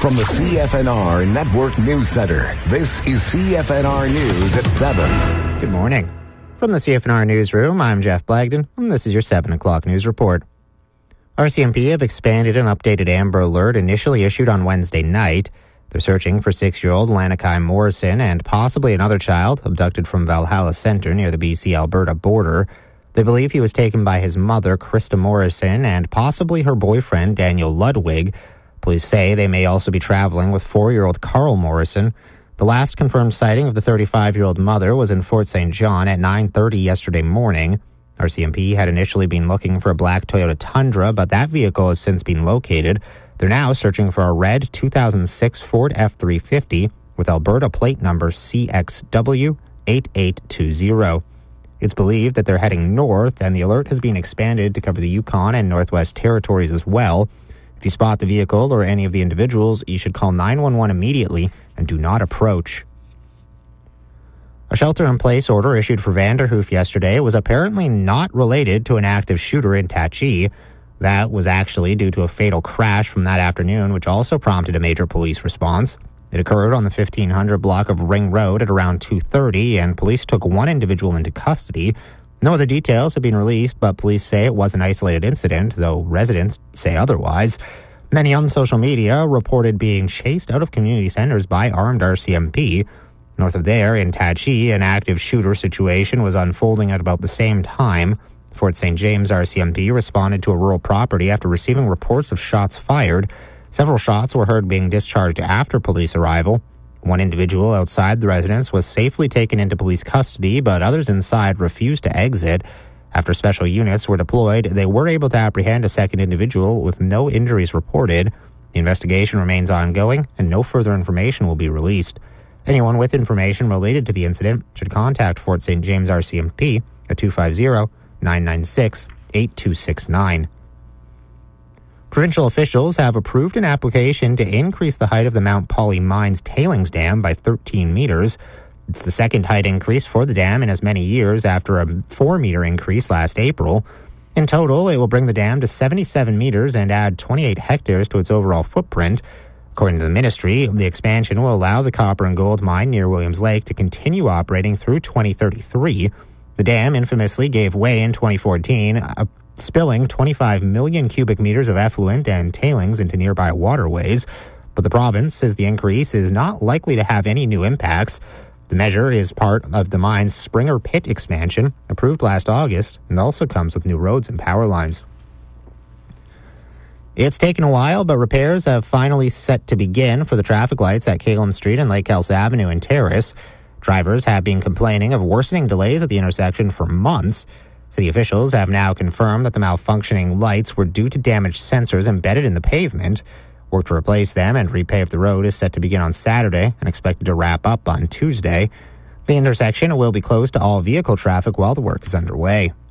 From the CFNR Network News Center, this is CFNR News at 7. Good morning. From the CFNR Newsroom, I'm Jeff Blagden, and this is your 7 o'clock news report. RCMP have expanded an updated Amber Alert initially issued on Wednesday night. They're searching for 6-year-old Lanakai Morrison and possibly another child abducted from Valhalla Center near the BC-Alberta border. They believe he was taken by his mother, Krista Morrison, and possibly her boyfriend, Daniel Ludwig. Police say they may also be traveling with 4-year-old Carl Morrison. The last confirmed sighting of the 35-year-old mother was in Fort St. John at 9:30 yesterday morning. RCMP had initially been looking for a black Toyota Tundra, but that vehicle has since been located. They're now searching for a red 2006 Ford F-350 with Alberta plate number CXW8820. It's believed that they're heading north, and the alert has been expanded to cover the Yukon and Northwest Territories as well. If you spot the vehicle or any of the individuals, you should call 911 immediately and do not approach. A shelter-in-place order issued for Vanderhoof yesterday was apparently not related to an active shooter in Tachi. That was actually due to a fatal crash from that afternoon, which also prompted a major police response. It occurred on the 1500 block of Ring Road at around 2:30, and police took one individual into custody. No other details have been released, but police say it was an isolated incident, though residents say otherwise. Many on social media reported being chased out of community centers by armed RCMP. North of there, in Tachi, an active shooter situation was unfolding at about the same time. Fort St. James RCMP responded to a rural property after receiving reports of shots fired. Several shots were heard being discharged after police arrival. One individual outside the residence was safely taken into police custody, but others inside refused to exit. After special units were deployed, they were able to apprehend a second individual with no injuries reported. The investigation remains ongoing, and no further information will be released. Anyone with information related to the incident should contact Fort St. James RCMP at 250-996-8269. Provincial officials have approved an application to increase the height of the Mount Polley Mines tailings dam by 13 meters. It's the second height increase for the dam in as many years after a 4-meter increase last April. In total, it will bring the dam to 77 meters and add 28 hectares to its overall footprint. According to the ministry, the expansion will allow the copper and gold mine near Williams Lake to continue operating through 2033. The dam infamously gave way in 2014, spilling 25 million cubic meters of effluent and tailings into nearby waterways. But the province says the increase is not likely to have any new impacts. The measure is part of the mine's Springer Pit expansion, approved last August, and also comes with new roads and power lines. It's taken a while, but repairs have finally set to begin for the traffic lights at Calum Street and Lake Else Avenue in Terrace. Drivers have been complaining of worsening delays at the intersection for months. City officials have now confirmed that the malfunctioning lights were due to damaged sensors embedded in the pavement. Work to replace them and repave the road is set to begin on Saturday and expected to wrap up on Tuesday. The intersection will be closed to all vehicle traffic while the work is underway.